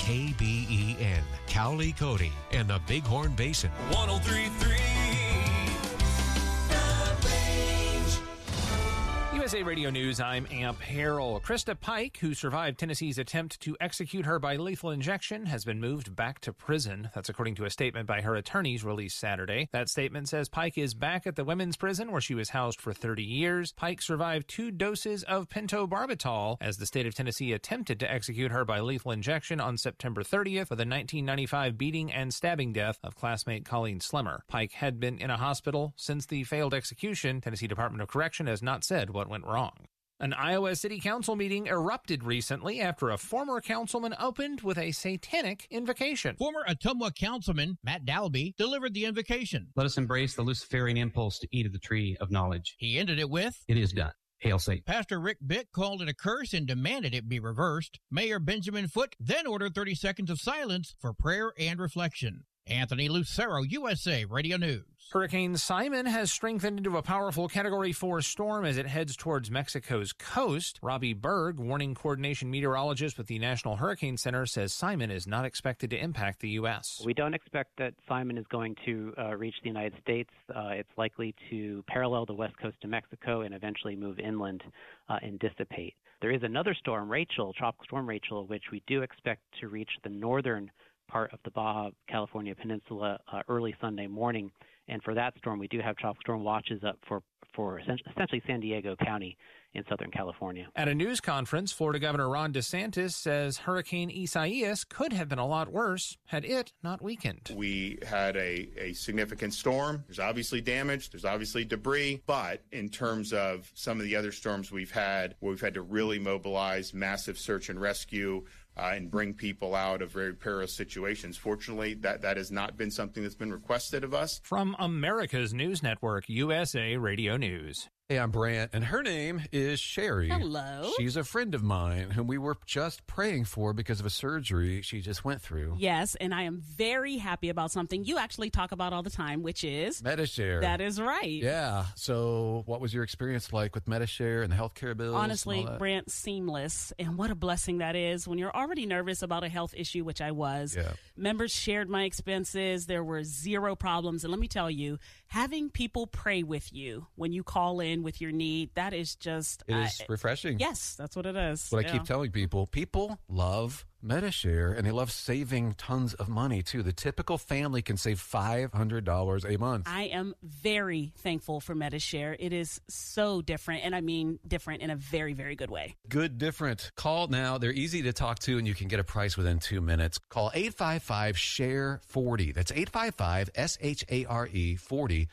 KBEN, Cowley, Cody, and the Bighorn Basin. 103.3 USA Radio News, I'm Amp Harrell. Krista Pike, who survived Tennessee's attempt to execute her by lethal injection, has been moved back to prison. That's according to a statement by her attorneys released Saturday. That statement says Pike is back at the women's prison where she was housed for 30 years. Pike survived 2 doses of pentobarbital as the state of Tennessee attempted to execute her by lethal injection on September 30th for the 1995 beating and stabbing death of classmate Colleen Slemmer. Pike had been in a hospital since the failed execution. Tennessee Department of Correction has not said what went wrong. An Iowa City Council meeting erupted recently after a former councilman opened with a satanic invocation. Former Ottumwa councilman Matt Dalby delivered the invocation. Let us embrace the Luciferian impulse to eat of the tree of knowledge. He ended it with, It is done. Hail Satan. Pastor Rick Bick called it a curse and demanded it be reversed. Mayor Benjamin Foote then ordered 30 seconds of silence for prayer and reflection. Anthony Lucero, USA Radio News. Hurricane Simon has strengthened into a powerful Category 4 storm as it heads towards Mexico's coast. Robbie Berg, warning coordination meteorologist with the National Hurricane Center, says Simon is not expected to impact the U.S. We don't expect that Simon is going to reach the United States. It's likely to parallel the west coast of Mexico and eventually move inland and dissipate. There is another storm, Rachel, Tropical Storm Rachel, which we do expect to reach the northern part of the Baja California Peninsula early Sunday morning. And for that storm, we do have tropical storm watches up for essentially San Diego County in Southern California. At a news conference, Florida Governor Ron DeSantis says Hurricane Isaias could have been a lot worse had it not weakened. We had a significant storm. There's obviously damage. There's obviously debris. But in terms of some of the other storms we've had, where we've had to really mobilize massive search and rescue and bring people out of very perilous situations, fortunately, that has not been something that's been requested of us. From America's News Network, USA Radio News. Hey, I'm Brant, and her name is Sherry. Hello. She's a friend of mine whom we were just praying for because of a surgery she just went through. Yes, and I am very happy about something you actually talk about all the time, which is Medi-Share. That is right. Yeah. So what was your experience like with Medi-Share and the healthcare bills? Honestly, Brant, seamless. And what a blessing that is when you're already nervous about a health issue, which I was. Yeah. Members shared my expenses. There were zero problems. And let me tell you, having people pray with you when you call in with your need, that is just... It is refreshing. Yes, that's what it is. What I keep telling people. People love Medi-Share, and they love saving tons of money, too. The typical family can save $500 a month. I am very thankful for Medi-Share. It is so different, and I mean different in a very, very good way. Good different. Call now. They're easy to talk to, and you can get a price within 2 minutes. Call 855-SHARE-40. That's 855-SHARE-40.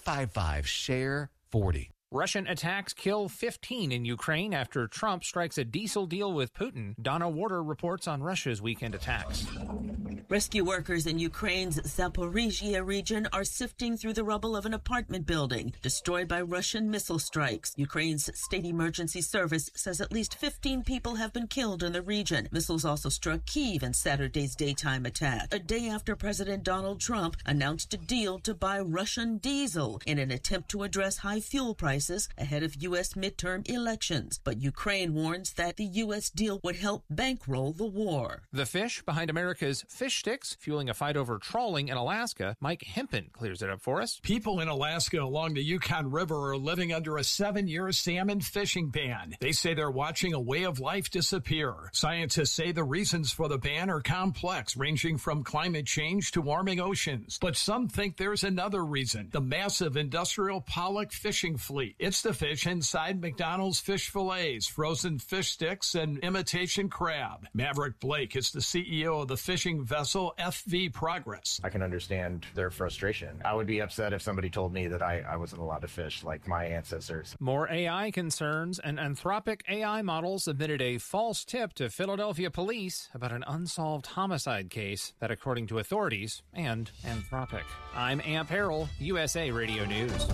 855-SHARE-40. Russian attacks kill 15 in Ukraine after Trump strikes a diesel deal with Putin. Donna Warder reports on Russia's weekend attacks. Rescue workers in Ukraine's Zaporizhia region are sifting through the rubble of an apartment building destroyed by Russian missile strikes. Ukraine's state emergency service says at least 15 people have been killed in the region. Missiles also struck Kyiv in Saturday's daytime attack, a day after President Donald Trump announced a deal to buy Russian diesel in an attempt to address high fuel prices ahead of U.S. midterm elections. But Ukraine warns that the U.S. deal would help bankroll the war. The fish behind America's fish sticks, fueling a fight over trawling in Alaska. Mike Hempen clears it up for us. People in Alaska along the Yukon River are living under a 7-year salmon fishing ban. They say they're watching a way of life disappear. Scientists say the reasons for the ban are complex, ranging from climate change to warming oceans. But some think there's another reason: the massive industrial pollock fishing fleet. It's the fish inside McDonald's fish fillets, frozen fish sticks, and imitation crab. Maverick Blake is the CEO of the fishing vessel FV Progress. I can understand their frustration. I would be upset if somebody told me that I wasn't allowed to fish like my ancestors. More AI concerns. An Anthropic AI model submitted a false tip to Philadelphia police about an unsolved homicide case that, according to authorities, and Anthropic. I'm Amp Harrell, USA Radio News.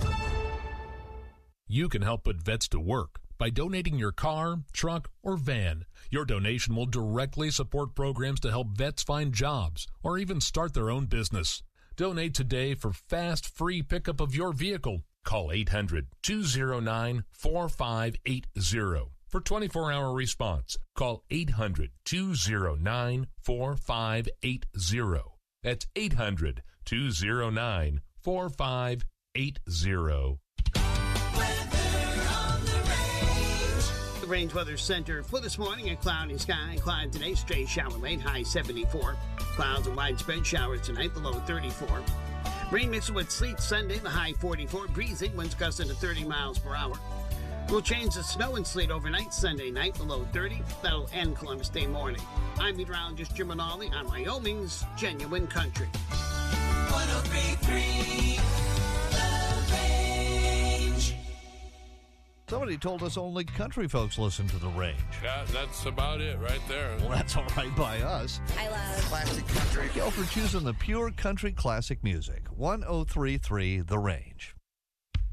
You can help put vets to work by donating your car, truck, or van. Your donation will directly support programs to help vets find jobs or even start their own business. Donate today for fast, free pickup of your vehicle. Call 800-209-4580 For 24-hour response, call 800-209-4580. That's 800-209-4580. The Range Weather Center for this morning, a cloudy sky. Cloudy today, stray shower late, high 74. Clouds and widespread showers tonight, the low 34. Rain mixed with sleet Sunday, the high 44. Breezy, winds gusting to 30 miles per hour. We'll change to snow and sleet overnight Sunday night, the low 30. That'll end Columbus Day morning. I'm meteorologist Jim Manali on Wyoming's Genuine Country. 103.3 The Range. Somebody told us only country folks listen to The Range. Yeah, that's about it right there. Well, that's all right by us. I love classic country. Go for choosing the pure country classic music. 103.3 The Range.